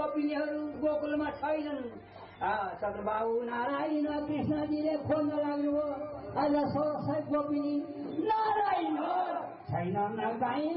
गोपिनीहरू गोकुलमा छैनन्। चन्द्रबाबु नारायण कृष्णजीले खोज्न लाग्नुभयो। आज 1600 गोपिनी नारायण छैन न गाई